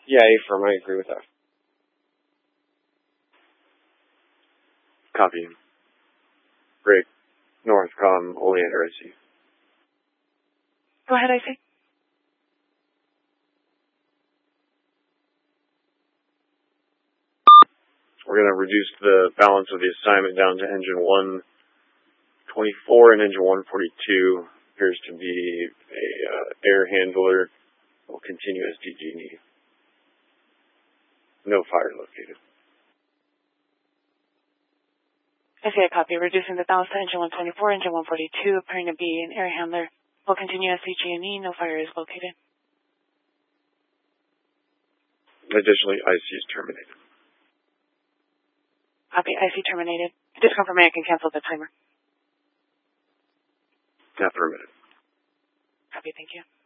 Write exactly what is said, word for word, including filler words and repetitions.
Yeah, A-firm, I agree with that. Copy. Great. Northcom, Oleander, I C. Go ahead, I C. We're going to reduce the balance of the assignment down to engine one twenty-four and engine one forty-two. Appears to be a uh, air handler. Will continue as D G and E. No fire located. I see a copy. Reducing the balance to engine one twenty-four, engine one forty-two, appearing to be an air handler. Will continue as D G and E. No fire is located. Additionally, I C is terminated. Copy. I C terminated. Just confirming I can cancel the timer. Affirmative. Copy. Thank you.